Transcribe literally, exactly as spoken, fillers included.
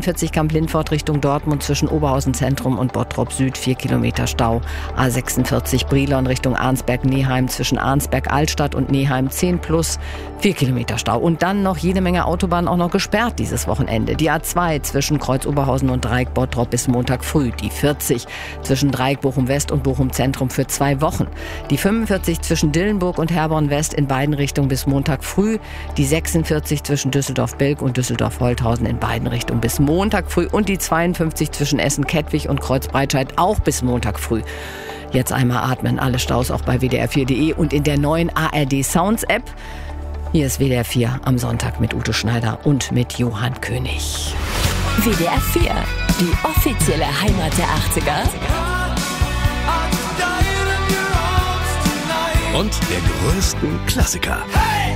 dreiundvierzig Kamp-Lindfort Richtung Dortmund zwischen Oberhausen Zentrum und Bottrop Süd vier Kilometer Stau. A sechsundvierzig Brilon Richtung Arnsberg-Neheim zwischen Arnsberg-Altstadt und Neheim zehn plus vier Kilometer Stau. Und dann noch jede Menge Autobahnen auch noch gesperrt dieses Wochenende. Die A zwei zwischen Kreuz Oberhausen und Dreieck Bottrop bis Montag früh. Die vierzig zwischen Dreieck Bochum West und Bochum Zentrum für zwei Wochen. Die fünfundvierzig zwischen Dillenburg und Herborn West in beiden Richtungen bis Montag früh. Die sechsundvierzig zwischen Düsseldorf-Bilk und Düsseldorf-Holthausen in beiden Richtungen bis Montag früh. Und die zweiundfünfzig zwischen Essen-Kettwig und Kreuz-Breitscheid auch bis Montag früh. Jetzt einmal atmen. Alle Staus auch bei W D R vier Punkt de und in der neuen A R D Sounds App. Hier ist W D R vier am Sonntag mit Ute Schneider und mit Johann König. W D R vier, die offizielle Heimat der achtziger. Und der größten Klassiker. Hey!